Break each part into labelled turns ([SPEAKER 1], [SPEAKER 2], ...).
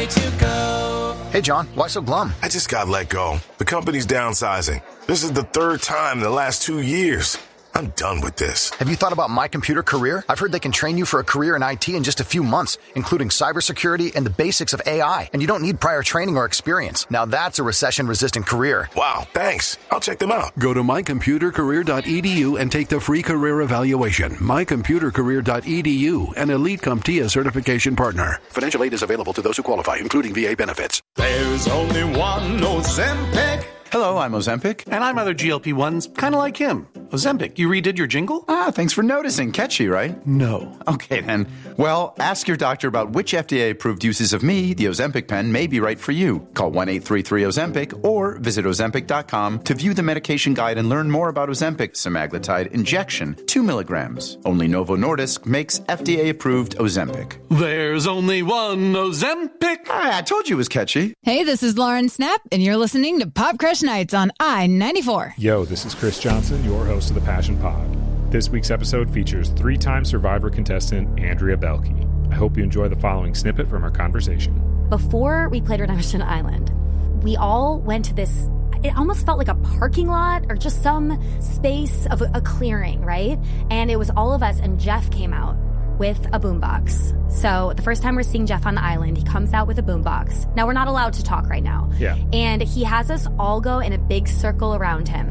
[SPEAKER 1] way to go.
[SPEAKER 2] Hey, John, why so glum?
[SPEAKER 3] I just got let go. The company's downsizing. This is the third time in the last 2 years. I'm done with this.
[SPEAKER 2] Have you thought about My Computer Career? I've heard they can train you for a career in IT in just a few months, including cybersecurity and the basics of AI. And you don't need prior training or experience. Now that's a recession-resistant career.
[SPEAKER 3] Wow, thanks. I'll check them out.
[SPEAKER 4] Go to mycomputercareer.edu and take the free career evaluation. mycomputercareer.edu, an Elite CompTIA certification partner. Financial aid is available to those who qualify, including VA benefits.
[SPEAKER 5] There's only one Ozempic.
[SPEAKER 6] Hello, I'm Ozempic.
[SPEAKER 7] And I'm other GLP-1s, kind of like him. Ozempic, you redid your jingle?
[SPEAKER 6] Thanks for noticing. Catchy, right?
[SPEAKER 7] No.
[SPEAKER 6] Okay, then. Well, ask your doctor about which FDA-approved uses of me, the Ozempic pen, may be right for you. Call 1-833-OZEMPIC or visit Ozempic.com to view the medication guide and learn more about Ozempic semaglutide injection, 2 milligrams. Only Novo Nordisk makes FDA-approved Ozempic.
[SPEAKER 7] There's only one Ozempic.
[SPEAKER 6] I told you it was catchy.
[SPEAKER 8] Hey, this is Lauren Snap, and you're listening to Pop Crush Nights on I-94.
[SPEAKER 9] Yo, this is Chris Johnson, your host of the Passion Pod. This week's episode features 3-time Survivor contestant Andrea Belke. I hope you enjoy the following snippet from our conversation.
[SPEAKER 10] Before we played Redemption Island, we all went to this, it almost felt like a parking lot or just some space of a clearing, right? And it was all of us, and Jeff came out with a boombox. So the first time we're seeing Jeff on the island, he comes out with a boombox. Now, we're not allowed to talk right now.
[SPEAKER 9] Yeah.
[SPEAKER 10] And he has us all go in a big circle around him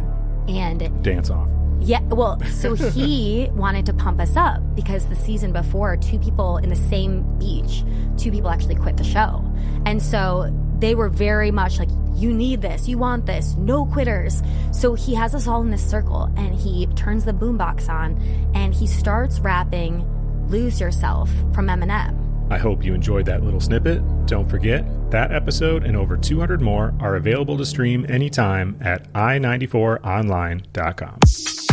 [SPEAKER 10] and
[SPEAKER 9] dance off.
[SPEAKER 10] Yeah, well, so he wanted to pump us up because the season before, 2 people in the same beach, 2 people actually quit the show. And so they were very much like, you need this, you want this, no quitters. So he has us all in this circle, and he turns the boombox on, and he starts rapping Lose Yourself from Eminem.
[SPEAKER 9] I hope you enjoyed that little snippet. Don't forget, that episode and over 200 more are available to stream anytime at i94online.com.